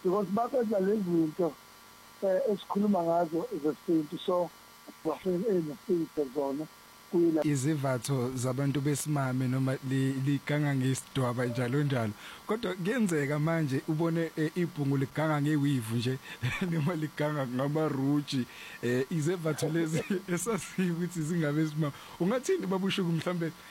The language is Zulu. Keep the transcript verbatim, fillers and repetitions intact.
because bakwenza lezi zinto eh esikhuluma ngazo zesintu, so bafike enesipho zona kuyila izivatho zabantu besimame noma liganga ngesidwaba njalo njalo, kodwa kuyenzeka manje ubone ibhungu liganga ngewivu nje noma liganga ngamaruji, izivatho lezi esasiyo ukuthi zingabe simama. Ungathini babushuku mhlambe